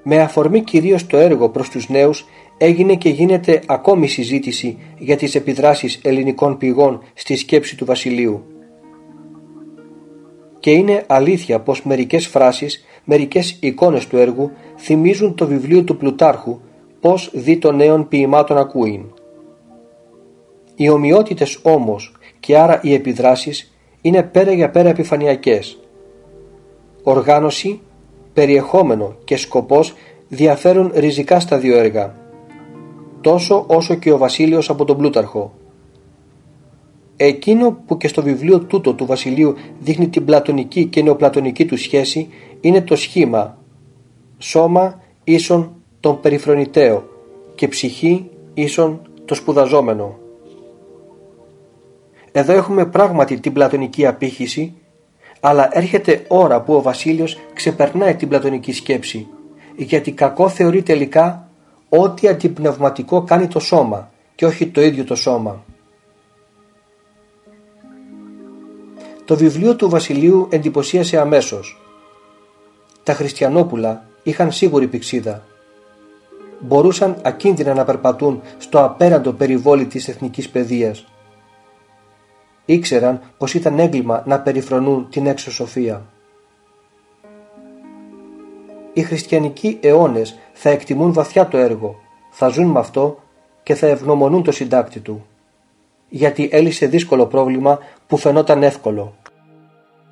Με αφορμή κυρίως το έργο προς τους νέους, έγινε και γίνεται ακόμη συζήτηση για τις επιδράσεις ελληνικών πηγών στη σκέψη του βασιλείου. Και είναι αλήθεια πως μερικές φράσεις, μερικές εικόνες του έργου θυμίζουν το βιβλίο του Πλουτάρχου «Πώς δι των νέων ποιημάτων ακούειν». Οι ομοιότητες όμως και άρα οι επιδράσεις είναι πέρα για πέρα επιφανειακές. Οργάνωση, περιεχόμενο και σκοπός διαφέρουν ριζικά στα δύο έργα, τόσο όσο και ο Βασίλειος από τον Πλούταρχο. Εκείνο που και στο βιβλίο τούτο του Βασιλείου δείχνει την πλατωνική και νεοπλατωνική του σχέση είναι το σχήμα σώμα ίσον τον περιφρονηταίο και ψυχή ίσον το σπουδαζόμενο. Εδώ έχουμε πράγματι την πλατωνική απήχηση, αλλά έρχεται ώρα που ο Βασίλειος ξεπερνάει την πλατωνική σκέψη, γιατί κακό θεωρεί τελικά ό,τι αντιπνευματικό κάνει το σώμα και όχι το ίδιο το σώμα. Το βιβλίο του Βασιλείου εντυπωσίασε αμέσως. Τα χριστιανόπουλα είχαν σίγουρη πηξίδα. Μπορούσαν ακίνδυνα να περπατούν στο απέραντο περιβόλι της εθνικής παιδείας. Ήξεραν πως ήταν έγκλημα να περιφρονούν την έξω σοφία. Οι χριστιανικοί αιώνες θα εκτιμούν βαθιά το έργο, θα ζουν με αυτό και θα ευγνωμονούν το συντάκτη του, γιατί έλυσε δύσκολο πρόβλημα που φαινόταν εύκολο.